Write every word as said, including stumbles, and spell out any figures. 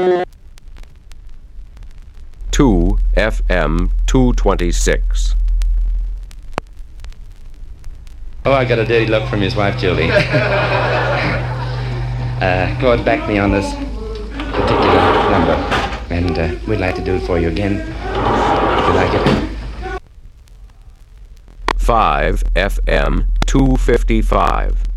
two F M two twenty-six. Oh, I got a dirty look from his wife, Julie. uh, Claude backed me on this particular number, and uh, we'd like to do it for you again, if you like it. five F M two fifty-five.